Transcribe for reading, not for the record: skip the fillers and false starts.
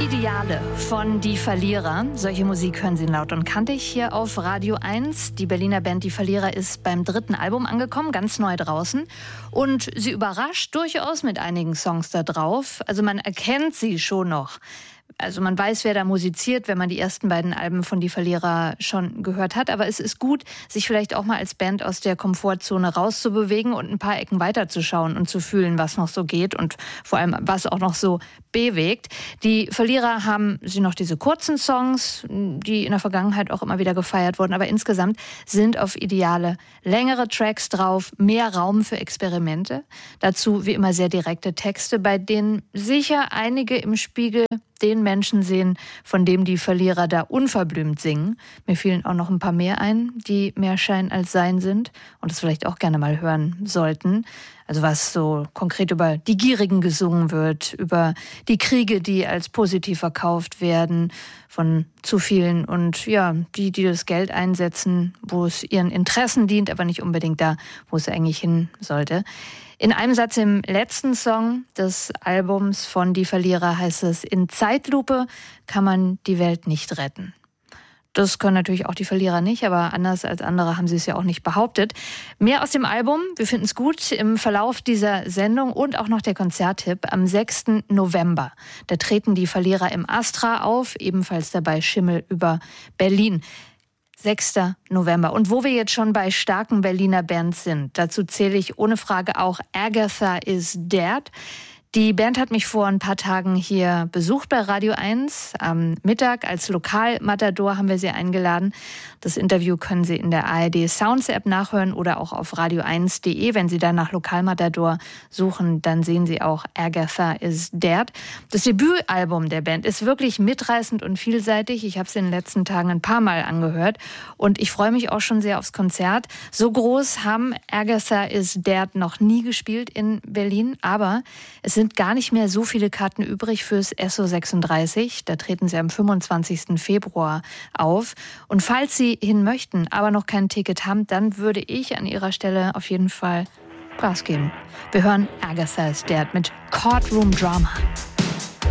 Ideale von Die Verlierer. Solche Musik hören Sie laut und kantig hier auf Radio 1. Die Berliner Band Die Verlierer ist beim 3. Album angekommen, ganz neu draußen. Und sie überrascht durchaus mit einigen Songs da drauf. Also man erkennt sie schon noch. Also man weiß, wer da musiziert, wenn man die ersten beiden Alben von Die Verlierer schon gehört hat. Aber es ist gut, sich vielleicht auch mal als Band aus der Komfortzone rauszubewegen und ein paar Ecken weiterzuschauen und zu fühlen, was noch so geht und vor allem, was auch noch so bewegt. Die Verlierer haben sie noch diese kurzen Songs, die in der Vergangenheit auch immer wieder gefeiert wurden. Aber insgesamt sind auf Ideale längere Tracks drauf, mehr Raum für Experimente. Dazu wie immer sehr direkte Texte, bei denen sicher einige im Spiegel den Menschen sehen, von dem die Verlierer da unverblümt singen. Mir fielen auch noch ein paar mehr ein, die mehr Schein als Sein sind und das vielleicht auch gerne mal hören sollten. Also was so konkret über die Gierigen gesungen wird, über die Kriege, die als positiv verkauft werden von zu vielen und ja, die das Geld einsetzen, wo es ihren Interessen dient, aber nicht unbedingt da, wo es eigentlich hin sollte. In einem Satz im letzten Song des Albums von Die Verlierer heißt es: In Zeitlupe kann man die Welt nicht retten. Das können natürlich auch die Verlierer nicht, aber anders als andere haben sie es ja auch nicht behauptet. Mehr aus dem Album, wir finden es gut, im Verlauf dieser Sendung und auch noch der Konzerttipp am 6. November. Da treten die Verlierer im Astra auf, ebenfalls dabei Schimmel über Berlin. 6. November. Und wo wir jetzt schon bei starken Berliner Bands sind, dazu zähle ich ohne Frage auch Agatha is Dead. Die Band hat mich vor ein paar Tagen hier besucht bei Radio 1. Am Mittag als Lokalmatador haben wir sie eingeladen. Das Interview können Sie in der ARD Sounds App nachhören oder auch auf radio1.de. Wenn Sie da nach Lokalmatador suchen, dann sehen Sie auch Agatha is Dead. Das Debütalbum der Band ist wirklich mitreißend und vielseitig. Ich habe es in den letzten Tagen ein paar Mal angehört und ich freue mich auch schon sehr aufs Konzert. So groß haben Agatha is Dead noch nie gespielt in Berlin, aber es sind gar nicht mehr so viele Karten übrig fürs SO36. Da treten sie am 25. Februar auf. Und falls Sie hin möchten, aber noch kein Ticket haben, dann würde ich an Ihrer Stelle auf jeden Fall Gas geben. Wir hören Agatha is Dead mit Courtroom Drama.